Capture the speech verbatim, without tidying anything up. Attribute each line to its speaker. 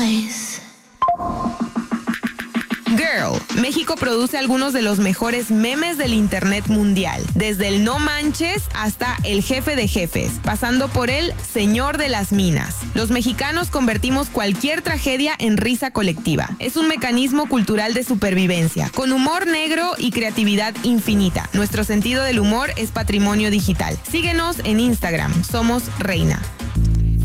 Speaker 1: Girl, México produce algunos de los mejores memes del internet mundial, desde el no manches hasta el jefe de jefes, pasando por el señor de las minas. Los mexicanos convertimos cualquier tragedia en risa colectiva. Es un mecanismo cultural de supervivencia, con humor negro y creatividad infinita. Nuestro sentido del humor es patrimonio digital. Síguenos en Instagram, somos Reina.